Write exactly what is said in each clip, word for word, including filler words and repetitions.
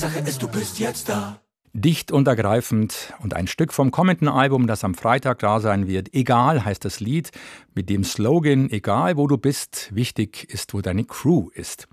Sache ist, du bist jetzt da. Dicht und ergreifend und ein Stück vom kommenden Album, das am Freitag da sein wird. Egal heißt das Lied mit dem Slogan, egal wo du bist, wichtig ist, wo deine Crew ist.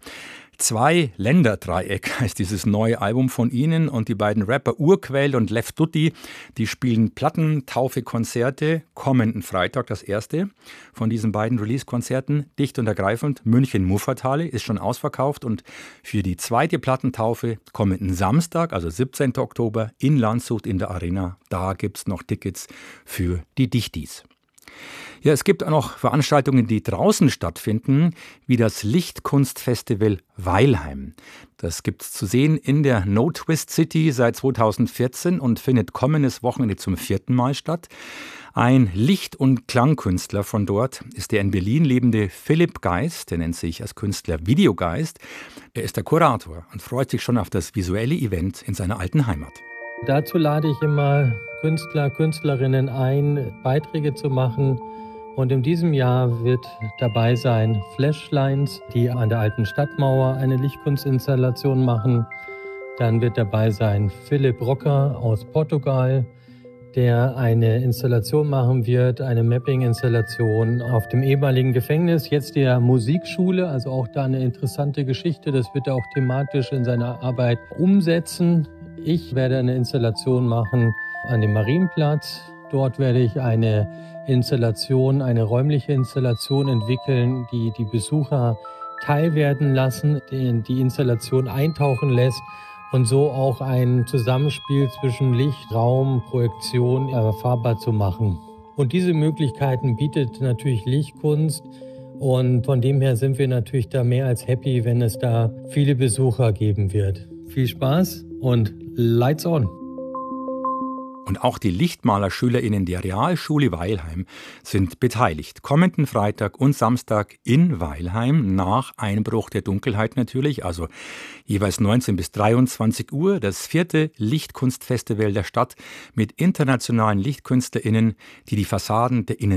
Zwei-Länder-Dreieck heißt dieses neue Album von ihnen und die beiden Rapper Urquell und Lev Dutti, die spielen Plattentaufe-Konzerte kommenden Freitag, das erste von diesen beiden Release-Konzerten, dicht und ergreifend. München-Muffathalle ist schon ausverkauft und für die zweite Plattentaufe kommenden Samstag, also siebzehnten Oktober, in Landshut in der Arena, da gibt's noch Tickets für die Dichtis. Ja, es gibt auch noch Veranstaltungen, die draußen stattfinden, wie das Lichtkunstfestival Weilheim. Das gibt's zu sehen in der No Twist City seit zweitausendvierzehn und findet kommendes Wochenende zum vierten Mal statt. Ein Licht- und Klangkünstler von dort ist der in Berlin lebende Philipp Geist, der nennt sich als Künstler Videogeist. Er ist der Kurator und freut sich schon auf das visuelle Event in seiner alten Heimat. Dazu lade ich immer Künstler, Künstlerinnen ein, Beiträge zu machen. Und in diesem Jahr wird dabei sein Flashlines, die an der alten Stadtmauer eine Lichtkunstinstallation machen. Dann wird dabei sein Philipp Rocker aus Portugal, der eine Installation machen wird, eine Mapping-Installation auf dem ehemaligen Gefängnis, jetzt der Musikschule, also auch da eine interessante Geschichte. Das wird er auch thematisch in seiner Arbeit umsetzen. Ich werde eine Installation machen an dem Marienplatz. Dort werde ich eine Installation, eine räumliche Installation entwickeln, die die Besucher teilwerden lassen, die die Installation eintauchen lässt und so auch ein Zusammenspiel zwischen Licht, Raum, Projektion erfahrbar zu machen. Und diese Möglichkeiten bietet natürlich Lichtkunst und von dem her sind wir natürlich da mehr als happy, wenn es da viele Besucher geben wird. Viel Spaß und Lights on! Und auch die LichtmalerschülerInnen der Realschule Weilheim sind beteiligt. Kommenden Freitag und Samstag in Weilheim, nach Einbruch der Dunkelheit natürlich, also jeweils neunzehn bis dreiundzwanzig Uhr, das vierte Lichtkunstfestival der Stadt mit internationalen LichtkünstlerInnen, die die Fassaden der Innen